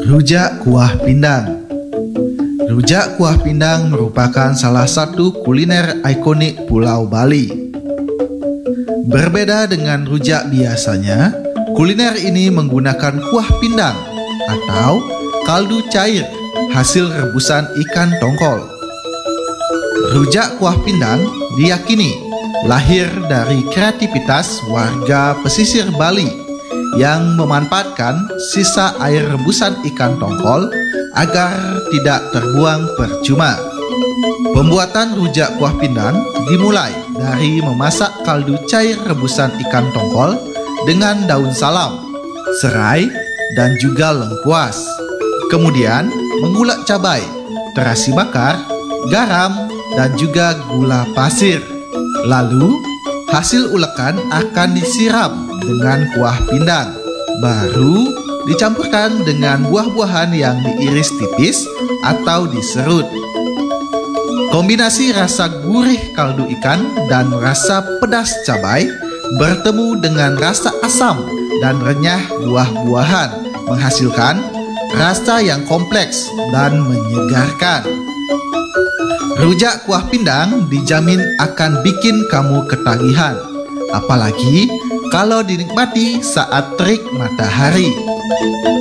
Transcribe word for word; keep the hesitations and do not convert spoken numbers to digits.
Rujak kuah pindang. Rujak kuah pindang merupakan salah satu kuliner ikonik Pulau Bali. Berbeda dengan rujak biasanya, kuliner ini menggunakan kuah pindang atau kaldu cair hasil rebusan ikan tongkol. Rujak kuah pindang diyakini lahir dari kreativitas warga pesisir Bali yang memanfaatkan sisa air rebusan ikan tongkol agar tidak terbuang percuma. Pembuatan rujak kuah pindang dimulai dari memasak kaldu cair rebusan ikan tongkol dengan daun salam, serai, dan juga lengkuas. Kemudian mengulek cabai, terasi bakar, garam, dan juga gula pasir. Lalu hasil ulekan akan disiram dengan kuah pindang. Baru dicampurkan dengan buah-buahan yang diiris tipis atau diserut. Kombinasi rasa gurih kaldu ikan dan rasa pedas cabai bertemu dengan rasa asam dan renyah buah-buahan menghasilkan rasa yang kompleks dan menyegarkan. Rujak kuah pindang dijamin akan bikin kamu ketagihan, apalagi kalau dinikmati saat terik matahari.